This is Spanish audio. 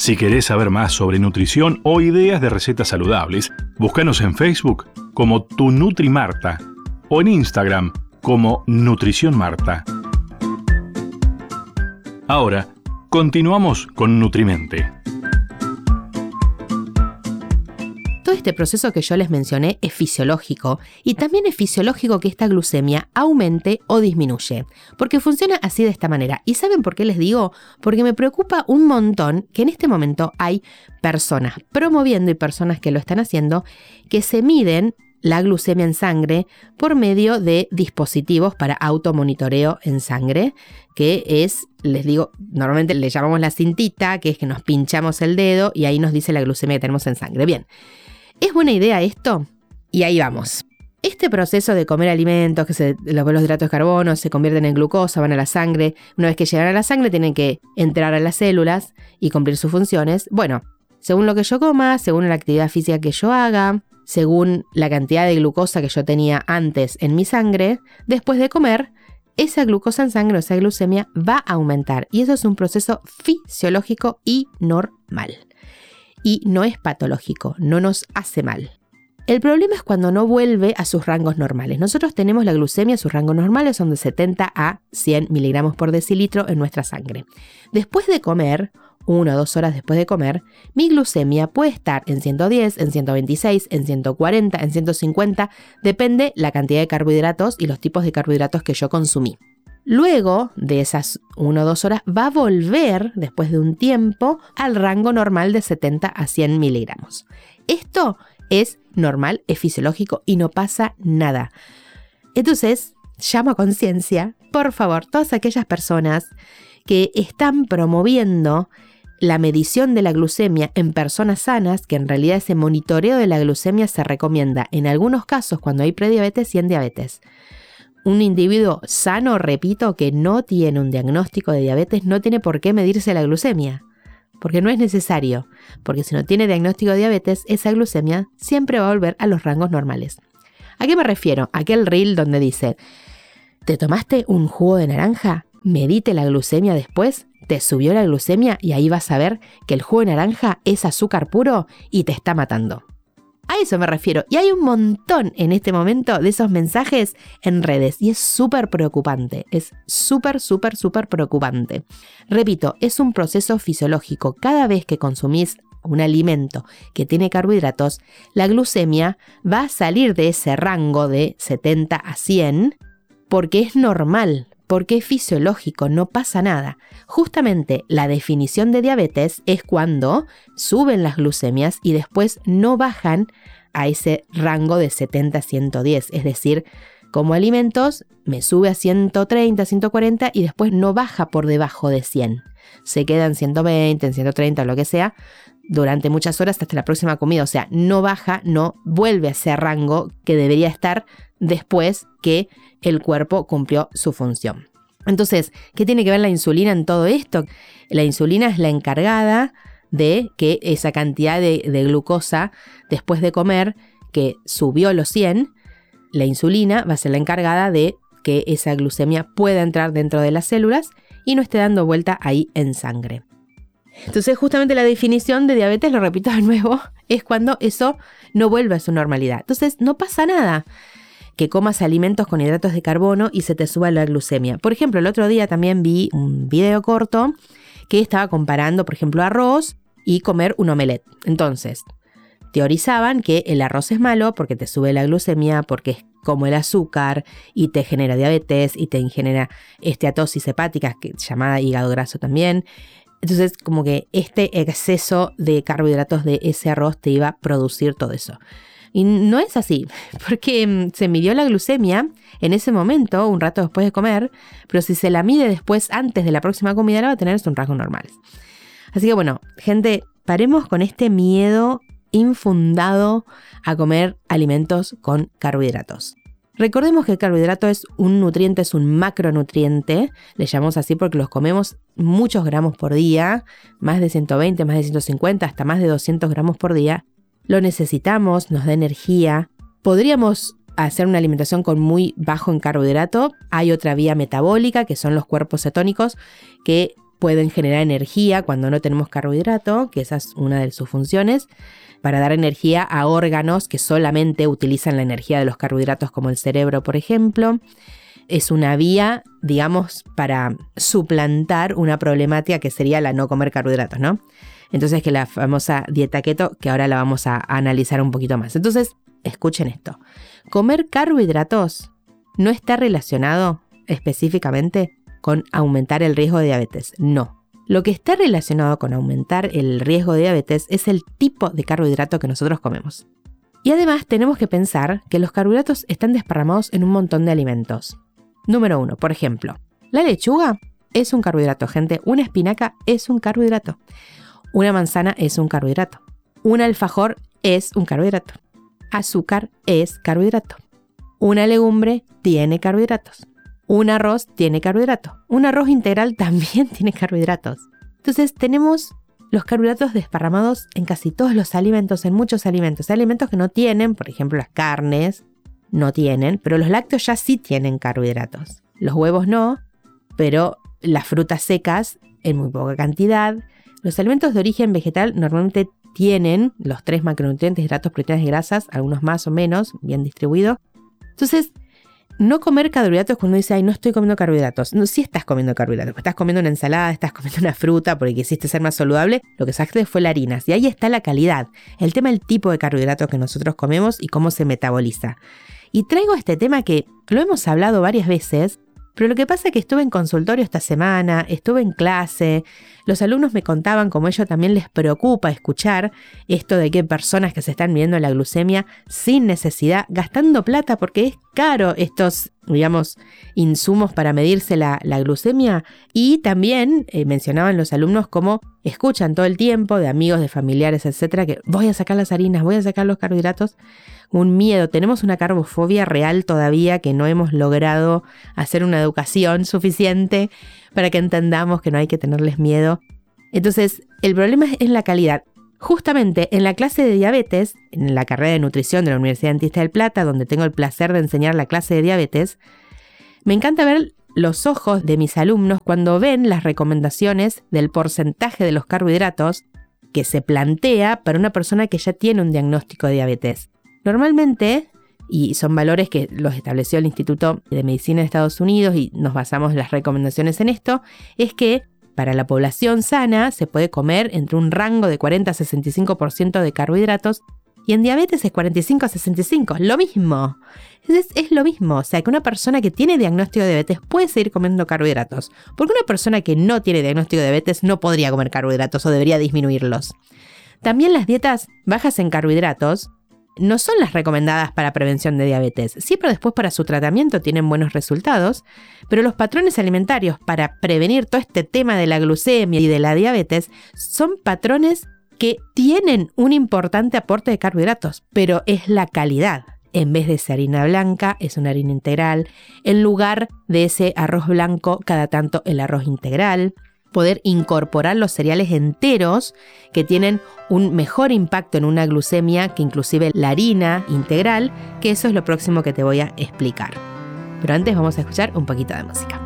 Si querés saber más sobre nutrición o ideas de recetas saludables, búscanos en Facebook como Tu Nutri Marta o en Instagram como Nutrición Marta. Ahora, continuamos con Nutrimente. Todo este proceso que yo les mencioné es fisiológico y también es fisiológico que esta glucemia aumente o disminuye, porque funciona así de esta manera. ¿Y saben por qué les digo? Porque me preocupa un montón que en este momento hay personas promoviendo y personas que lo están haciendo que se miden la glucemia en sangre por medio de dispositivos para automonitoreo en sangre, que es, les digo, normalmente le llamamos la cintita, que es que nos pinchamos el dedo y ahí nos dice la glucemia que tenemos en sangre. Bien, ¿es buena idea esto? Y ahí vamos. Este proceso de comer alimentos, los hidratos de carbono se convierten en glucosa, van a la sangre. Una vez que llegan a la sangre tienen que entrar a las células y cumplir sus funciones. Bueno, según lo que yo coma, según la actividad física que yo haga, según la cantidad de glucosa que yo tenía antes en mi sangre, después de comer, esa glucosa en sangre o esa glucemia va a aumentar. Y eso es un proceso fisiológico y normal. Y no es patológico, no nos hace mal. El problema es cuando no vuelve a sus rangos normales. Nosotros tenemos la glucemia, sus rangos normales son de 70 a 100 miligramos por decilitro en nuestra sangre. Después de comer, 1 o 2 horas después de comer, mi glucemia puede estar en 110, en 126, en 140, en 150, depende la cantidad de carbohidratos y los tipos de carbohidratos que yo consumí. Luego de esas 1 o 2 horas va a volver, después de un tiempo, al rango normal de 70 a 100 miligramos. Esto es normal, es fisiológico y no pasa nada. Entonces, llamo a conciencia, por favor, todas aquellas personas que están promoviendo la medición de la glucemia en personas sanas, que en realidad ese monitoreo de la glucemia se recomienda en algunos casos cuando hay prediabetes y en diabetes. Un individuo sano, repito, que no tiene un diagnóstico de diabetes, no tiene por qué medirse la glucemia, porque no es necesario, porque si no tiene diagnóstico de diabetes, esa glucemia siempre va a volver a los rangos normales. ¿A qué me refiero? Aquel reel donde dice, ¿te tomaste un jugo de naranja? Medite la glucemia después, te subió la glucemia y ahí vas a ver que el jugo de naranja es azúcar puro y te está matando. A eso me refiero. Y hay un montón en este momento de esos mensajes en redes y es súper preocupante. Es súper preocupante. Repito, es un proceso fisiológico. Cada vez que consumís un alimento que tiene carbohidratos, la glucemia va a salir de ese rango de 70 a 100 porque es normal. Porque es fisiológico, no pasa nada. Justamente la definición de diabetes es cuando suben las glucemias y después no bajan a ese rango de 70 a 110. Es decir, como alimentos me sube a 130, 140 y después no baja por debajo de 100. Se queda en 120, en 130, lo que sea, durante muchas horas hasta la próxima comida. O sea, no baja, no vuelve a ese rango que debería estar después que el cuerpo cumplió su función. Entonces, ¿qué tiene que ver la insulina en todo esto? La insulina es la encargada de que esa cantidad de glucosa después de comer que subió los 100, la insulina va a ser la encargada de que esa glucemia pueda entrar dentro de las células y no esté dando vuelta ahí en sangre. Entonces, justamente la definición de diabetes, lo repito de nuevo, es cuando eso no vuelve a su normalidad. Entonces, no pasa nada que comas alimentos con hidratos de carbono y se te suba la glucemia. Por ejemplo, el otro día también vi un video corto que estaba comparando, por ejemplo, arroz y comer un omelette. Entonces, teorizaban que el arroz es malo porque te sube la glucemia, porque es como el azúcar y te genera diabetes y te genera esteatosis hepática, llamada hígado graso también. Entonces, como que este exceso de carbohidratos de ese arroz te iba a producir todo eso. Y no es así, porque se midió la glucemia en ese momento, un rato después de comer, pero si se la mide después, antes de la próxima comida, la va a tener en rangos normales. Así que bueno, gente, paremos con este miedo infundado a comer alimentos con carbohidratos. Recordemos que el carbohidrato es un nutriente, es un macronutriente, le llamamos así porque los comemos muchos gramos por día, más de 120, más de 150, hasta más de 200 gramos por día. Lo necesitamos, nos da energía. Podríamos hacer una alimentación con muy bajo en carbohidrato. Hay otra vía metabólica, que son los cuerpos cetónicos, que pueden generar energía cuando no tenemos carbohidrato, que esa es una de sus funciones, para dar energía a órganos que solamente utilizan la energía de los carbohidratos, como el cerebro, por ejemplo. Es una vía, digamos, para suplantar una problemática que sería la no comer carbohidratos, ¿no? Entonces, que la famosa dieta keto, que ahora la vamos a analizar un poquito más. Entonces, escuchen esto. Comer carbohidratos no está relacionado específicamente con aumentar el riesgo de diabetes. No. Lo que está relacionado con aumentar el riesgo de diabetes es el tipo de carbohidrato que nosotros comemos. Y además tenemos que pensar que los carbohidratos están desparramados en un montón de alimentos. Número 1, por ejemplo, la lechuga es un carbohidrato, gente. Una espinaca es un carbohidrato. Una manzana es un carbohidrato. Un alfajor es un carbohidrato. Azúcar es carbohidrato. Una legumbre tiene carbohidratos. Un arroz tiene carbohidrato. Un arroz integral también tiene carbohidratos. Entonces tenemos los carbohidratos desparramados en casi todos los alimentos, en muchos alimentos. Hay alimentos que no tienen, por ejemplo las carnes no tienen, pero los lácteos ya sí tienen carbohidratos. Los huevos no, pero las frutas secas en muy poca cantidad. Los alimentos de origen vegetal normalmente tienen los 3 macronutrientes, hidratos, proteínas y grasas, algunos más o menos, bien distribuidos. Entonces, no comer carbohidratos cuando uno dice, ay, no estoy comiendo carbohidratos. No, sí estás comiendo carbohidratos. Estás comiendo una ensalada, estás comiendo una fruta porque quisiste ser más saludable. Lo que sacaste fue la harina. Y ahí está la calidad. El tema del tipo de carbohidratos que nosotros comemos y cómo se metaboliza. Y traigo este tema que lo hemos hablado varias veces, pero lo que pasa es que estuve en consultorio esta semana, estuve en clase, los alumnos me contaban cómo a ellos también les preocupa escuchar esto de que hay personas que se están midiendo la glucemia sin necesidad, gastando plata porque es caro estos, digamos, insumos para medirse la glucemia. Y también mencionaban los alumnos cómo escuchan todo el tiempo de amigos, de familiares, etcétera, que voy a sacar las harinas, voy a sacar los carbohidratos. Un miedo, tenemos una carbofobia real todavía que no hemos logrado hacer una educación suficiente para que entendamos que no hay que tenerles miedo. Entonces, el problema es la calidad. Justamente en la clase de diabetes, en la carrera de nutrición de la Universidad Dentista del Plata, donde tengo el placer de enseñar la clase de diabetes, me encanta ver los ojos de mis alumnos cuando ven las recomendaciones del porcentaje de los carbohidratos que se plantea para una persona que ya tiene un diagnóstico de diabetes. Normalmente, y son valores que los estableció el Instituto de Medicina de Estados Unidos y nos basamos las recomendaciones en esto, es que para la población sana se puede comer entre un rango de 40 a 65% de carbohidratos y en diabetes es 45 a 65, lo mismo. Es lo mismo, o sea que una persona que tiene diagnóstico de diabetes puede seguir comiendo carbohidratos, porque una persona que no tiene diagnóstico de diabetes no podría comer carbohidratos o debería disminuirlos. También las dietas bajas en carbohidratos no son las recomendadas para prevención de diabetes. Sí, pero después para su tratamiento tienen buenos resultados, pero los patrones alimentarios para prevenir todo este tema de la glucemia y de la diabetes son patrones que tienen un importante aporte de carbohidratos, pero es la calidad. En vez de esa harina blanca, es una harina integral. En lugar de ese arroz blanco, cada tanto el arroz integral. Poder incorporar los cereales enteros que tienen un mejor impacto en una glucemia que inclusive la harina integral, que eso es lo próximo que te voy a explicar. Pero antes vamos a escuchar un poquito de música.